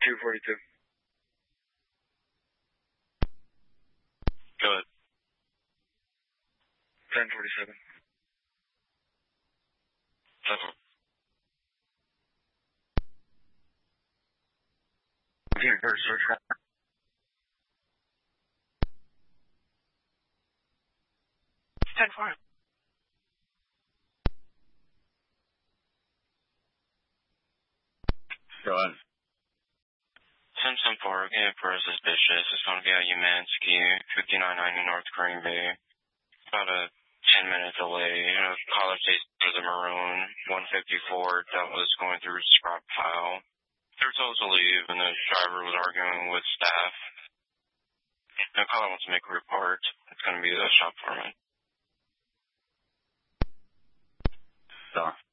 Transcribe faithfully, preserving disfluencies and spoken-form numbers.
two forty-two. Go ahead. ten forty-seven. Seven. Here, first search warrant. ten four. Go ahead. ten four, again, for a suspicious. It's going to be at Umansky, fifty-nine ninety North Green Bay. About a ten minute delay. You know, caller chase for the maroon one fifty-four that was going through scrap pile. They were told to leave, and the driver was arguing with staff. The caller wants to make a report. It's going to be the shop foreman. Star.